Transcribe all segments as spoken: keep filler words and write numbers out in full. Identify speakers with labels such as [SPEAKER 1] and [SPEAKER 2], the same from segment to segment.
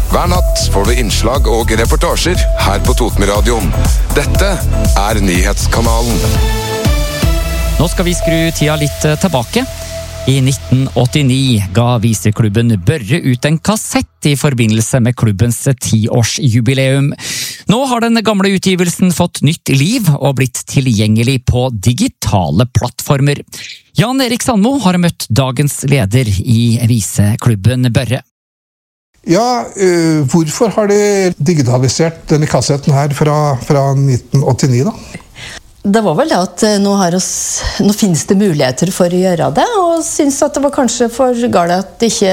[SPEAKER 1] Hver natt får du innslag og reportasjer her på Totenradioen. Dette er Nyhetskanalen.
[SPEAKER 2] Nå skal vi skru tida litt tilbake. I nitten åttini ga viseklubben Børre ut en kassett i forbindelse med klubbens tiårsjubileum. Nå har den gamle utgivelsen fått nytt liv og blitt tilgjengelig på digitale plattformer. Jan Erik Sandmo har møtt dagens leder i viseklubben Børre.
[SPEAKER 3] Ja, uh, hvorfor har de digitalisert denne kassetten her fra, fra nitten åttini da?
[SPEAKER 4] Det var vel det at nå, har oss, nå finnes det muligheter for å gjøre det, og synes at det var kanskje for galt at ikke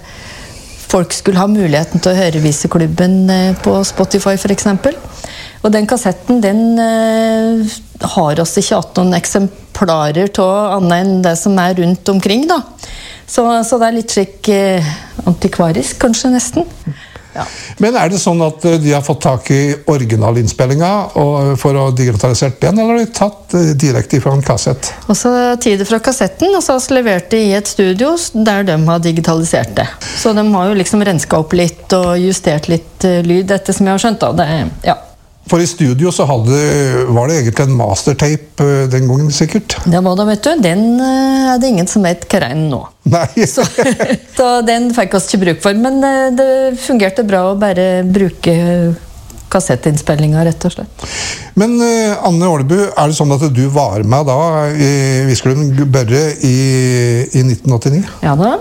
[SPEAKER 4] folk skulle ha muligheten til å høre viseklubben på Spotify for eksempel. Og den kassetten, den eh, har oss ikke hatt noen eksemplarer til annet enn det som er rundt omkring da. Så, så det er litt slik eh, antikvarisk kanskje nesten. Ja.
[SPEAKER 3] Men er det sånn at de har fått tak i originalinnspillinga for å digitalisere den, eller har de tatt direkte fra en kassett?
[SPEAKER 4] Og så tider fra kassetten, og så har de levert det i et studio der de har digitalisert det. Så de har jo liksom rensket opp litt og justert litt lyd, dette som jeg har skjønt da. Det, ja.
[SPEAKER 3] For i studio så hadde, var det egentlig en mastertape den gangen sikkert?
[SPEAKER 4] Det var det, vet du. Den er det ingen som vet hva er nå.
[SPEAKER 3] Nei.
[SPEAKER 4] så, så den fikk oss ikke bruk for, men det fungerte bra å bare bruke kassettinnspillinga rett og slett.
[SPEAKER 3] Men Anne Ålebu, er det sånn at du var med da i Viseklubben Børre i, i nitten åttini?
[SPEAKER 4] Ja da.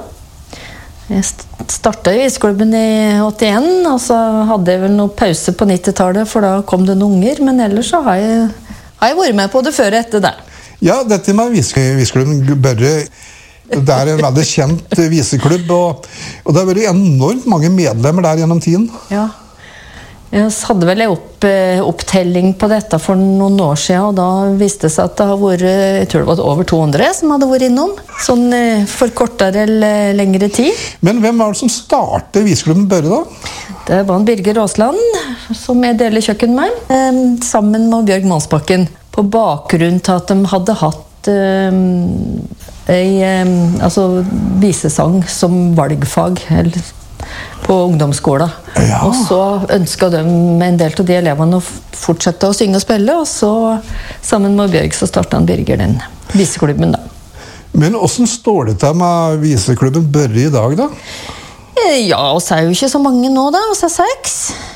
[SPEAKER 4] Jeg startet i viseklubben i åttien, og så hadde jeg vel noen pause på nittitallet, for da kom det noen unger, men ellers så har jeg, har jeg vært med på det før og etter det.
[SPEAKER 3] Ja, dette med Viseklubben Børre, det er en veldig kjent viseklubb, og, og det har vært enormt mange medlemmer der gjennom tiden.
[SPEAKER 4] Ja. Jeg hadde vel en opp, opptelling på dette for noen år siden, og da viste det seg at det har vært, jeg tror det var over to hundre som hadde vært innom, sånn for kortere eller lengre tid.
[SPEAKER 3] Men hvem var det som startet Viseklubben Børre da?
[SPEAKER 4] Det var en Birger Aasland, som jeg deler kjøkken med, sammen med Bjørg Mansbakken, på bakgrunn til at de hadde hatt um, en altså, visesang som valgfag, eller på ungdomsskolen.
[SPEAKER 3] Ja.
[SPEAKER 4] Og så ønsket de en del av de elevene å fortsette å synge og spille, og så sammen med Bjørg så startet han Birger den viseklubben da.
[SPEAKER 3] Men hvordan står det til med viseklubben Børre i dag da?
[SPEAKER 4] Ja, oss er jo ikke så mange nå da, oss er seks.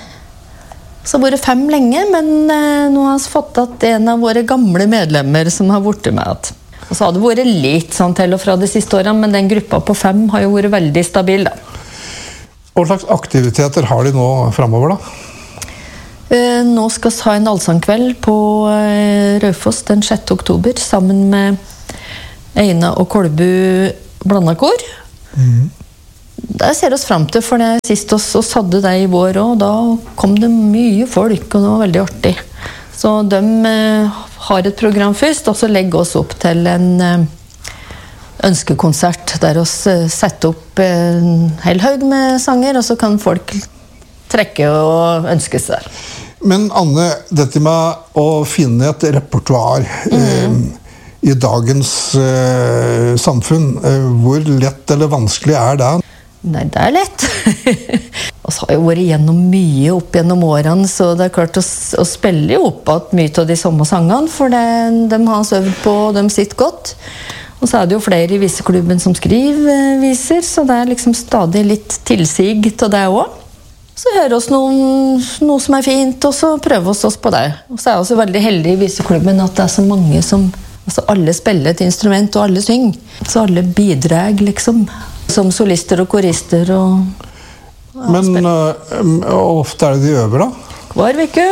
[SPEAKER 4] Så har det vært fem lenge, men eh, nå har vi fått at en av våre gamle medlemmer som har vært med. Og så har det vært litt sånn til og fra de siste årene, men den gruppa på fem har jo vært veldig stabil da.
[SPEAKER 3] Hva slags aktiviteter har de nå fremover da?
[SPEAKER 4] Eh, nå skal vi ha en allsangkveld på eh, Raufoss den sjette oktober, sammen med Eina og Kolbu Blandakor. Mm. Det ser oss frem til, for det sist oss, oss hadde det i vår, og da kom det mye folk, og det var veldig artig. Så de eh, har et program først, og så legger oss opp til en eh, ønskekonsert, der oss eh, setter opp en hel haug med sanger, og så kan folk trekke og ønske seg.
[SPEAKER 3] Men Anne, dette med å finne et repertoar mm. eh, i dagens eh, samfunn, eh, hvor lett eller vanskelig er det?
[SPEAKER 4] Nei, det er lett. Og så har jo vært gjennom mye opp gjennom årene, så det er klart å, å spille jo opp at mye av de samme sangene, for det, de har øvd på, og de sitter godt. Og så er det jo flere i viseklubben som skriver viser, så det er liksom stadig litt tilsig til det også. Så hører oss noen, noe som er fint, og så prøver oss oss på det. Og så er jeg også veldig heldig i viseklubben at det er så mange som, altså alle spiller et instrument, og alle synger. Så alle bidrar liksom. Som solister og korister og... Ja,
[SPEAKER 3] men uh, ofte er det de øver da?
[SPEAKER 4] Hver veke.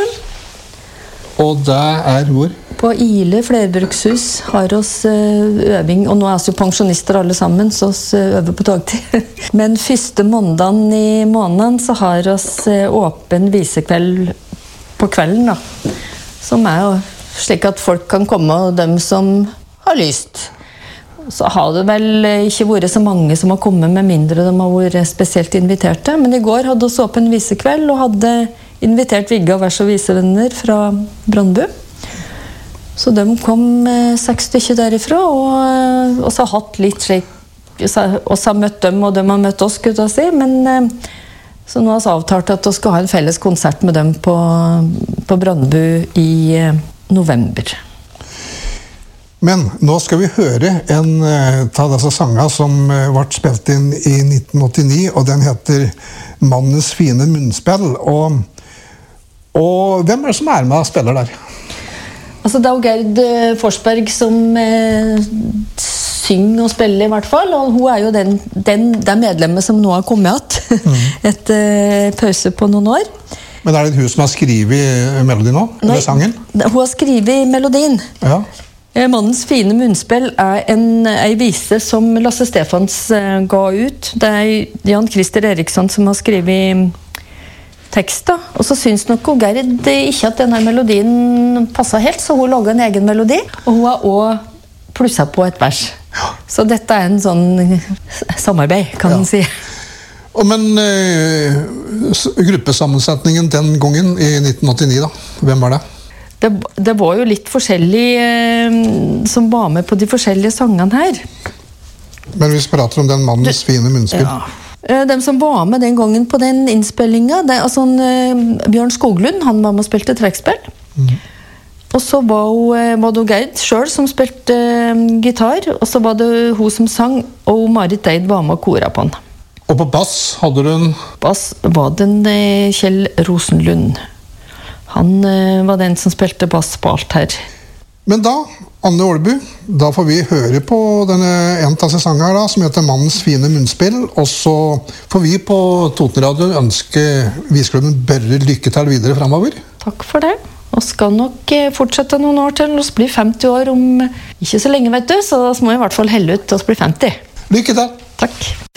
[SPEAKER 3] Og det er hvor?
[SPEAKER 4] På Ile flerbrukshus har oss øving, og nå er vi jo pensjonister alle sammen, så vi øver på dagtid. Men første måneden i måneden så har oss åpen visekveld på kvelden da. Som er jo slik at folk kan komme, og dem som har lyst. Så har det vel ikke vært så mange som har kommet, med mindre de har vært spesielt inviterte. Men i går hadde vi åpen visekveld, og hadde invitert Vigga Vers og visevenner fra Brandbu. Så de kom seks stykker derifra, og, og så har hatt litt slik, og så har møtt dem, og de har møtt oss, skulle jeg si. Men Så nå har vi avtalt at vi skal ha en felles konsert med dem på, på Brandbu i eh, november.
[SPEAKER 3] Men nå skal vi høre en uh, av disse sangene som uh, ble spilt inn i nitten åttini, og den heter Mannens fine munnspill. Og, og hvem er det som er med og spiller der?
[SPEAKER 4] Altså, det er jo Gerd Forsberg som eh, synger og spiller i hvert fall, og hun er jo den, den, den medlemmet som nå har kommet igjen mm. etter uh, pause på noen år.
[SPEAKER 3] Men er det hun som har skrevet melodien nå? Nei, eller sangen?
[SPEAKER 4] Hun har skrevet melodien.
[SPEAKER 3] Ja.
[SPEAKER 4] Mannens fine munnspill er en, en vise som Lasse Stefans uh, ga ut. Det er Jan Christer Eriksson som har skrevet tekst, da. Og så syns nok hun Gerd ikke at denne melodien passet helt, så hun laget en egen melodi, og hun har også plusset på et vers. Ja. Så dette er en sånn samarbeid, kan man ja. si.
[SPEAKER 3] Og men eh, gruppesammensetningen den gangen i nitten åttini, da? Hvem var det?
[SPEAKER 4] Det, det var jo litt forskjellig eh, som var med på de forskjellige sangene her.
[SPEAKER 3] Men hvis vi prater om den mannens du, fine munnspill.
[SPEAKER 4] Ja. De som var med den gangen på den innspillingen, det, altså, uh, Bjørn Skoglund, han var med og spilte trekkspill. Mm. Og så var, uh, var det Gerd selv som spilte uh, gitar, og så var det hun som sang, og Marit Eid var med og kora på den.
[SPEAKER 3] Og på bass hadde du en...
[SPEAKER 4] Bass var den uh, Kjell Rosenlund. Han uh, var den som spilte bass på alt her.
[SPEAKER 3] Men da, Anne Ålbu, da får vi høre på denne en av sesongene her da, som heter Mannens fine munnspill, og så får vi på Totenradio ønske Viseklubben Børre lykke til videre fremover.
[SPEAKER 4] Takk for det. Og skal nok fortsette noen år til oss blir femti år om ikke så lenge, vet du, så da må vi i hvert fall helle ut til oss blir femti.
[SPEAKER 3] Lykke til!
[SPEAKER 4] Takk.